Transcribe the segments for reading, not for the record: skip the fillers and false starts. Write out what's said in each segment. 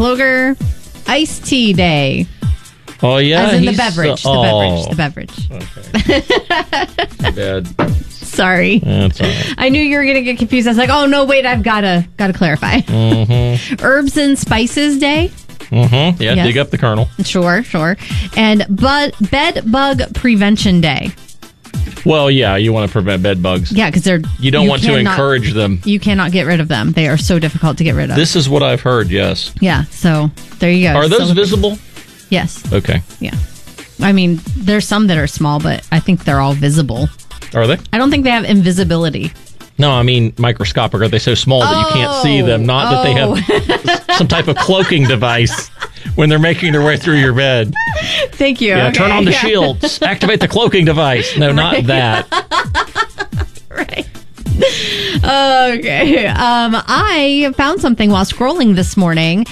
Kloger iced tea day. Oh, yeah. As in the beverage. The beverage. Okay. Bad. Sorry. That's all right. I knew you were going to get confused. I was like, oh, no, wait, I've got to clarify. Mm-hmm. Herbs and Spices Day. Mm-hmm. Yeah, Yes. dig up the kernel. Sure. And bed bug prevention day. Well, yeah, you want to prevent bed bugs. Yeah, because You don't want to encourage them. You cannot get rid of them. They are so difficult to get rid of. This is what I've heard, yes. Yeah, so there you go. Are those visible? Yes. Okay. Yeah. I mean, there's some that are small, but I think they're all visible. Are they? I don't think they have invisibility. No, I mean microscopic. Are they so small that you can't see them? Not that they have some type of cloaking device when they're making their way through your bed. Thank you. Yeah, okay. turn on the shields. Activate the cloaking device. No, not that. Right. Okay. I found something while scrolling this morning.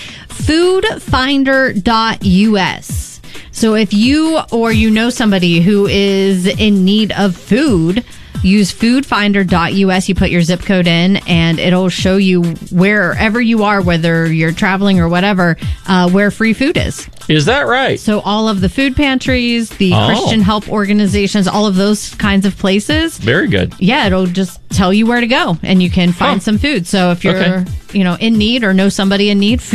Foodfinder.us. So if you or you know somebody who is in need of food, use foodfinder.us. You put your zip code in and it'll show you wherever you are, whether you're traveling or whatever, where free food is. Is that right? So all of the food pantries, the Christian help organizations, all of those kinds of places. Very good. Yeah, it'll just tell you where to go and you can find some food. So if you're, in need or know somebody in need,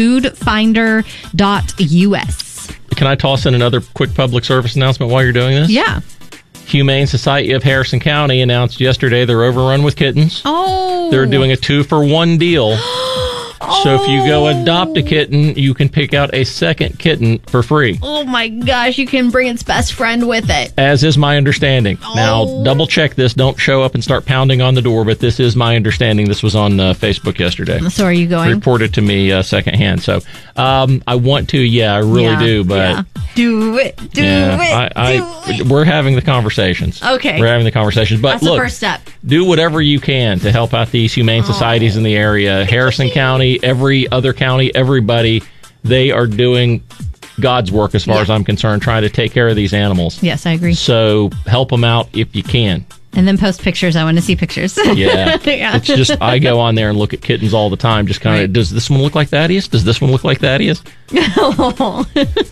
foodfinder.us. Can I toss in another quick public service announcement while you're doing this? Yeah. Humane Society of Harrison County announced yesterday they're overrun with kittens. Oh. They're doing a 2-for-1 deal. So if you go adopt a kitten, you can pick out a second kitten for free. Oh my gosh, you can bring its best friend with it. As is my understanding. Now, double check this. Don't show up and start pounding on the door, but this is my understanding. This was on Facebook yesterday. So are you going? Reported to me secondhand. So I want to, I really do, but... Yeah. Do it. Do it. We're having the conversations. Okay. We're having the conversations. But that's look, the first step. Do whatever you can to help out these humane societies in the area. Harrison County, every other county, everybody, they are doing God's work as far as I'm concerned, trying to take care of these animals. Yes, I agree. So help them out if you can. And then post pictures. I want to see pictures. Yeah. It's just, I go on there and look at kittens all the time. Just kind of, does this one look like Thaddeus? Does this one look like Thaddeus? Yeah. All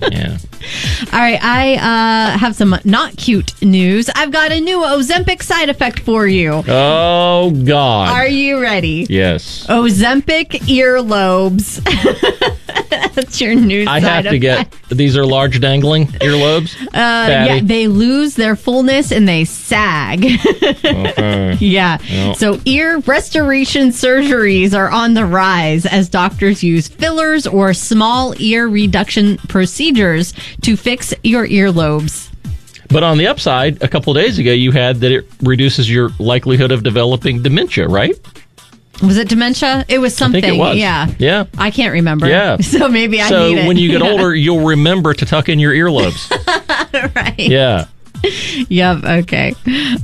right. I have some not cute news. I've got a new Ozempic side effect for you. Oh, God. Are you ready? Yes. Ozempic earlobes. That's your new side effect. I have to get, these are large dangling earlobes? Yeah, they lose their fullness and they sag. Okay. Yeah. Yep. So ear restoration surgeries are on the rise as doctors use fillers or small ear reduction procedures to fix your earlobes. But on the upside, a couple of days ago, you had that it reduces your likelihood of developing dementia, right? Was it dementia? It was something. I think it was. Yeah. I can't remember. Yeah. So maybe I need it. So when you get older, you'll remember to tuck in your earlobes. Right. Yeah. Yep. Okay.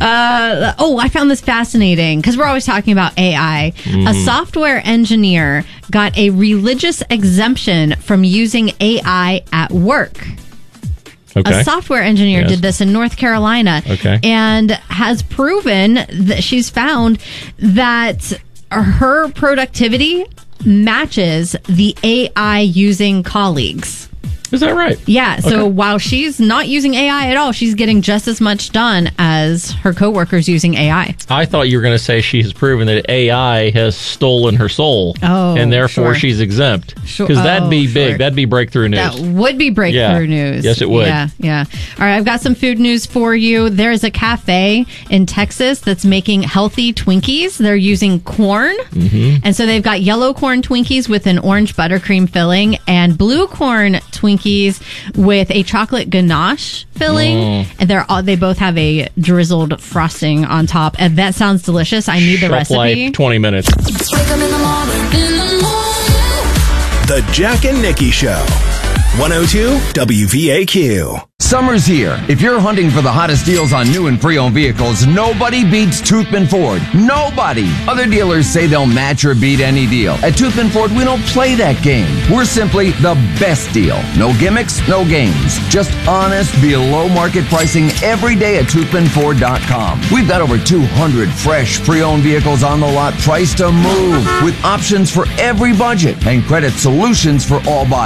I found this fascinating because we're always talking about AI. A software engineer got a religious exemption from using AI at work. Okay. A software engineer did this in North Carolina. Okay. And has proven that she's found that her productivity matches the AI using colleagues. Is that right? Yeah. So while she's not using AI at all, she's getting just as much done as her coworkers using AI. I thought you were going to say she has proven that AI has stolen her soul. Oh, and therefore sure. she's exempt. Sure. Because that'd be big. Sure. That'd be breakthrough news. That would be breakthrough news. Yes, it would. Yeah. All right. I've got some food news for you. There's a cafe in Texas that's making healthy Twinkies. They're using corn. Mm-hmm. And so they've got yellow corn Twinkies with an orange buttercream filling and blue corn Twinkies with a chocolate ganache filling, and they both have a drizzled frosting on top, and that sounds delicious. I need the Shelf recipe. life, 20 minutes. The Jack and Nikki Show. 102 WVAQ. Summer's here. If you're hunting for the hottest deals on new and pre-owned vehicles, nobody beats Toothman Ford. Nobody. Other dealers say they'll match or beat any deal. At Toothman Ford, we don't play that game. We're simply the best deal. No gimmicks, no games. Just honest, below market pricing every day at ToothmanFord.com. We've got over 200 fresh pre-owned vehicles on the lot priced to move with options for every budget and credit solutions for all buyers.